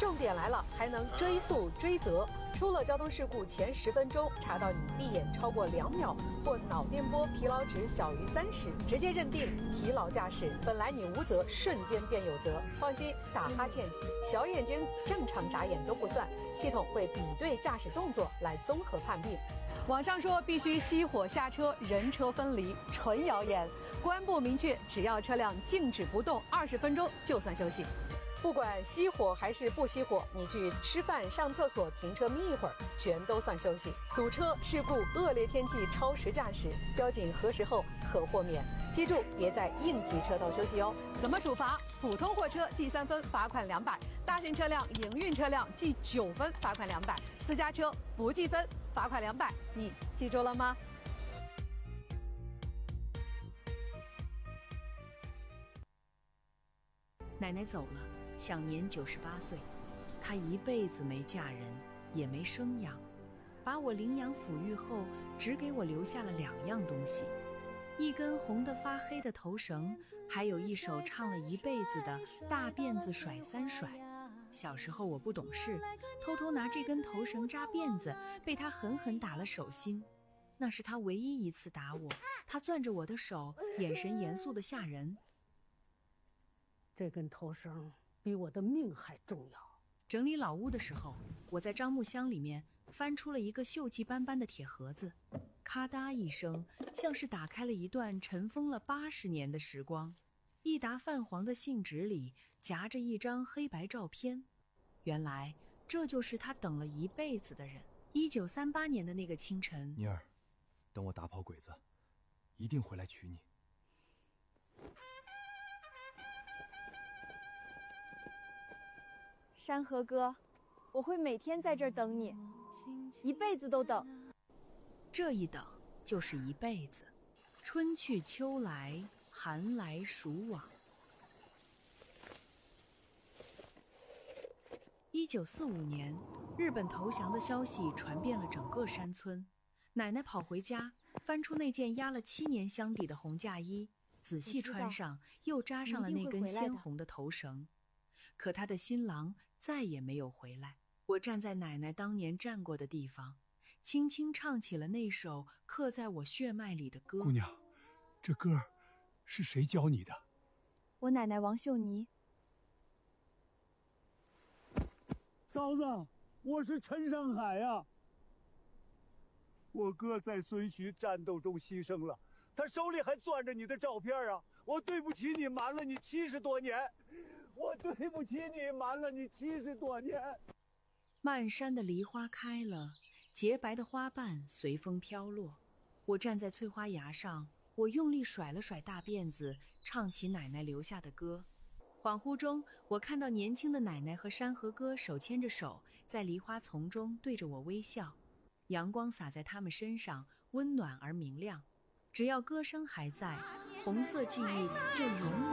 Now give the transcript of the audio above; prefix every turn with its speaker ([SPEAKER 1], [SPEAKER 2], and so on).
[SPEAKER 1] 重点来了，还能追溯追责。出了交通事故前10分钟，查到你闭眼超过2秒或脑电波疲劳值小于30，直接认定疲劳驾驶。本来你无责，瞬间变有责。放心，打哈欠、小眼睛正常眨眼都不算，系统会比对驾驶动作来综合判定。网上说必须熄火下车，人车分离，纯谣言。公安部明确，只要车辆静止不动20分钟就算休息。不管熄火还是不熄火，你去吃饭、上厕所、停车眯一会儿，全都算休息。堵车、事故、恶劣天气、超时驾驶，交警核实后可豁免。记住，别在应急车道休息哦。怎么处罚？普通货车记3分，罚款200；大型车辆、营运车辆记9分，罚款200；私家车不记分，罚款200。你记住了吗？
[SPEAKER 2] 奶奶走了，享年98岁。她一辈子没嫁人，也没生养，把我领养抚育后，只给我留下了2样东西：一根红得发黑的头绳，还有一首唱了一辈子的大辫子甩3甩。小时候我不懂事，偷偷拿这根头绳扎辫子，被她狠狠打了手心。那是她唯一一次打我，她攥着我的手，眼神严肃得吓人。
[SPEAKER 3] 这根头绳比我的命还重要。
[SPEAKER 2] 整理老屋的时候，我在樟木箱里面翻出了一个锈迹斑斑的铁盒子，咔嗒一声，像是打开了一段尘封了80年的时光。一沓泛黄的信纸里夹着一张黑白照片，原来这就是他等了一辈子的人。1938年的那个清晨，
[SPEAKER 4] 妮儿，等我打跑鬼子，一定回来娶你。
[SPEAKER 5] 山河哥，我会每天在这儿等你，一辈子都等。
[SPEAKER 2] 这一等就是一辈子，春去秋来，寒来暑往。1945年，日本投降的消息传遍了整个山村。奶奶跑回家，翻出那件压了7年箱底的红嫁衣，仔细穿上，又扎上了那根鲜红的头绳。可她的新郎再也没有回来。我站在奶奶当年站过的地方，轻轻唱起了那首刻在我血脉里的歌。
[SPEAKER 6] 姑娘，这歌是谁教你的？
[SPEAKER 5] 我奶奶王秀妮。
[SPEAKER 7] 嫂子，我是陈上海呀。我哥在孙徐战斗中牺牲了，他手里还攥着你的照片啊！我对不起你，瞒了你70多年。我对不起你，瞒了你70多年。
[SPEAKER 2] 漫山的梨花开了，洁白的花瓣随风飘落。我站在翠花崖上，我用力甩了甩大辫子，唱起奶奶留下的歌。恍惚中，我看到年轻的奶奶和山河哥手牵着手，在梨花丛中对着我微笑。阳光洒在他们身上，温暖而明亮。只要歌声还在，红色记忆就永远